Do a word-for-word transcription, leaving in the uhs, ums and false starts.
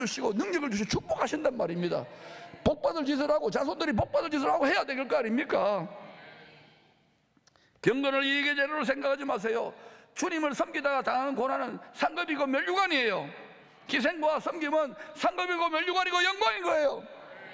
주시고 능력을 주시고 축복하신단 말입니다. 복받을 짓을 하고 자손들이 복받을 짓을 하고 해야 될 거 아닙니까? 경건을 이익의 재료로 생각하지 마세요. 주님을 섬기다가 당하는 고난은 상급이고 멸류관이에요. 기생부와 섬김은 상급이고 멸류관이고 영광인 거예요.